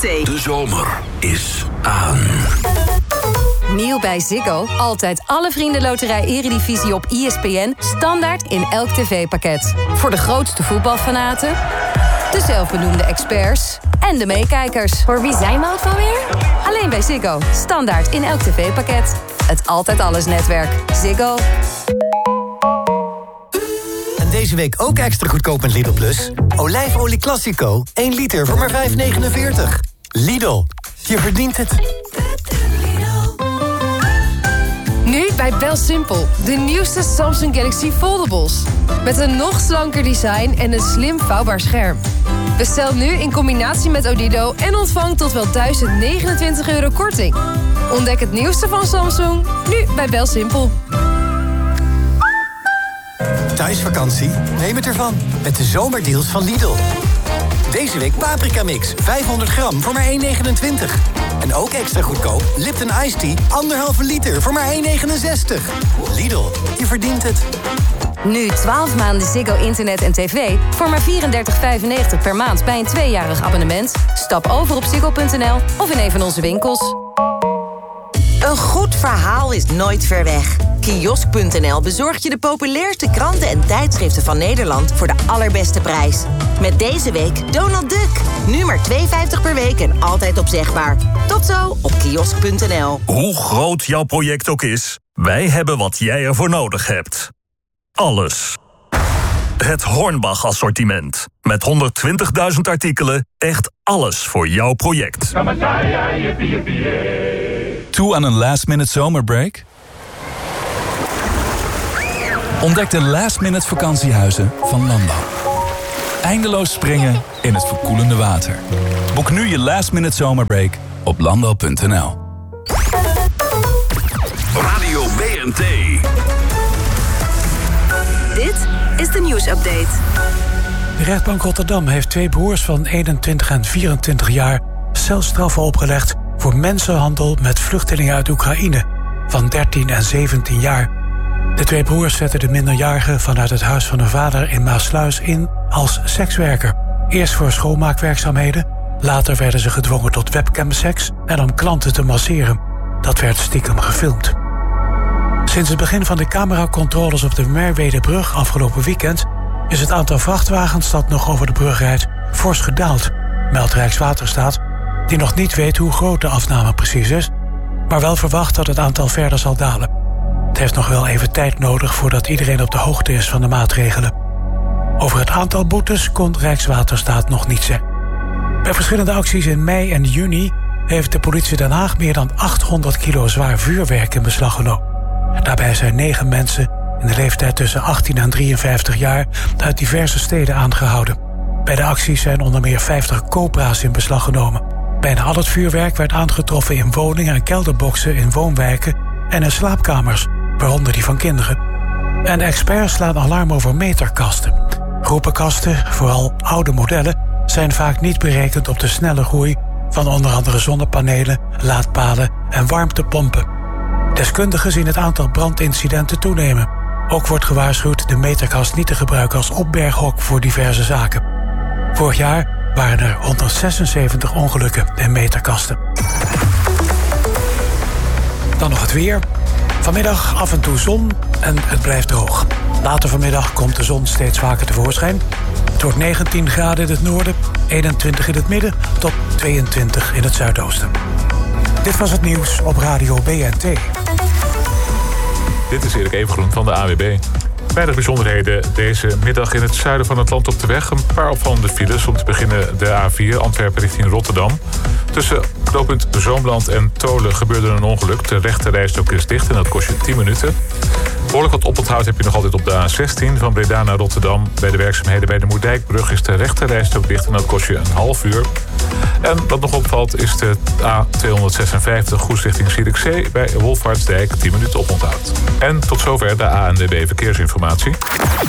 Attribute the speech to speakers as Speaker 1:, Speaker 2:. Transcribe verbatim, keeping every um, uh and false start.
Speaker 1: T.
Speaker 2: De zomer is aan.
Speaker 3: Nieuw bij Ziggo. Altijd alle Vriendenloterij Eredivisie op I S P N. Standaard in elk tv-pakket. Voor de grootste voetbalfanaten, de zelfbenoemde experts en de meekijkers.
Speaker 4: Voor wie zijn we ook alweer?
Speaker 3: Alleen bij Ziggo. Standaard in elk tv-pakket. Het Altijd Alles netwerk. Ziggo.
Speaker 5: En deze week ook extra goedkoop met Lidl Plus. Olijfolie Classico. één liter voor maar vijf negenenveertig. Lidl. Je verdient het.
Speaker 6: Nu bij BelSimpel, de nieuwste Samsung Galaxy Foldables. Met een nog slanker design en een slim vouwbaar scherm. Bestel nu in combinatie met Odido en ontvang tot wel duizend negenentwintig euro korting. Ontdek het nieuwste van Samsung, nu bij BelSimpel.
Speaker 5: Thuisvakantie? Neem het ervan. Met de zomerdeals van Lidl. Deze week paprika mix, vijfhonderd gram voor maar één negenentwintig. En ook extra goedkoop, Lipton Ice Tea, anderhalve liter voor maar één negenenzestig. Lidl, je verdient het.
Speaker 3: Nu twaalf maanden Ziggo internet en tv voor maar vierendertig vijfennegentig per maand bij een tweejarig abonnement. Stap over op ziggo punt n l of in een van onze winkels.
Speaker 1: Een goed verhaal is nooit ver weg. Kiosk punt n l bezorgt je de populairste kranten en tijdschriften van Nederland voor de allerbeste prijs. Met deze week Donald Duck. Nu maar twee vijftig per week en altijd opzegbaar. Tot zo op kiosk punt n l.
Speaker 7: Hoe groot jouw project ook is, wij hebben wat jij ervoor nodig hebt. Alles. Het Hornbach assortiment. Met honderdtwintigduizend artikelen, echt alles voor jouw project.
Speaker 8: Toe aan een last-minute zomerbreak? Ontdek de last-minute vakantiehuizen van Landau. Eindeloos springen in het verkoelende water. Boek nu je last-minute zomerbreak op landau punt n l.
Speaker 2: Radio B N T.
Speaker 1: Dit is de nieuwsupdate.
Speaker 9: De rechtbank Rotterdam heeft twee broers van eenentwintig en vierentwintig jaar celstraffen opgelegd voor mensenhandel met vluchtelingen uit Oekraïne van dertien en zeventien jaar. De twee broers zetten de minderjarige vanuit het huis van hun vader in Maasluis in als sekswerker. Eerst voor schoonmaakwerkzaamheden, later werden ze gedwongen tot webcamseks en om klanten te masseren. Dat werd stiekem gefilmd. Sinds het begin van de cameracontroles op de Merwedebrug afgelopen weekend is het aantal vrachtwagens dat nog over de brug rijdt fors gedaald, meldt Rijkswaterstaat, die nog niet weet hoe groot de afname precies is, maar wel verwacht dat het aantal verder zal dalen. Het heeft nog wel even tijd nodig voordat iedereen op de hoogte is van de maatregelen. Over het aantal boetes kon Rijkswaterstaat nog niet zeggen. Bij verschillende acties in mei en juni heeft de politie Den Haag meer dan achthonderd kilo zwaar vuurwerk in beslag genomen. Daarbij zijn negen mensen in de leeftijd tussen achttien en drieënvijftig jaar uit diverse steden aangehouden. Bij de acties zijn onder meer vijftig Cobra's in beslag genomen. Bijna al het vuurwerk werd aangetroffen in woningen en kelderboxen in woonwijken en in slaapkamers, waaronder die van kinderen. En experts slaan alarm over meterkasten. Groepenkasten, vooral oude modellen, zijn vaak niet berekend op de snelle groei van onder andere zonnepanelen, laadpalen en warmtepompen. Deskundigen zien het aantal brandincidenten toenemen. Ook wordt gewaarschuwd de meterkast niet te gebruiken als opberghok voor diverse zaken. Vorig jaar waren er honderdzesenzeventig ongelukken in meterkasten. Dan nog het weer. Vanmiddag af en toe zon en het blijft droog. Later vanmiddag komt de zon steeds vaker tevoorschijn. Het wordt negentien graden in het noorden, eenentwintig in het midden tot tweeëntwintig in het zuidoosten. Dit was het nieuws op Radio B N T.
Speaker 10: Dit is Erik Evengroen van de A W B. Weinig bijzonderheden deze middag in het zuiden van het land op de weg. Een paar opvallende files. Om te beginnen de A vier, Antwerpen richting Rotterdam. Tussen knooppunt Zoomland en Tolen gebeurde een ongeluk. De rechte rijstrook is dicht en dat kost je tien minuten. Behoorlijk wat oponthoud heb je nog altijd op de A zestien... van Breda naar Rotterdam. Bij de werkzaamheden bij de Moerdijkbrug is de rechte rijstrook dicht en dat kost je een half uur. En wat nog opvalt is de A tweehonderdzesenvijftig Goes richting Zierikzee... bij Wolfhartsdijk tien minuten oponthoud. En tot zover de A N W B Verkeersinformatie.